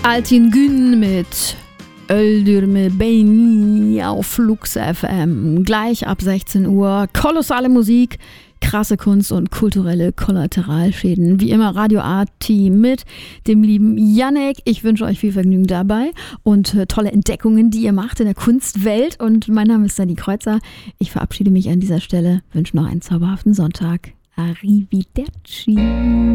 Altin Gün mit Öldürme Beni auf Flux FM. Gleich ab 16 Uhr. Kolossale Musik, krasse Kunst und kulturelle Kollateralschäden. Wie immer Radio A-Team mit dem lieben Yannick. Ich wünsche euch viel Vergnügen dabei und tolle Entdeckungen, die ihr macht in der Kunstwelt. Und mein Name ist Dani Kreuzer. Ich verabschiede mich an dieser Stelle. Wünsche noch einen zauberhaften Sonntag. Arrivederci.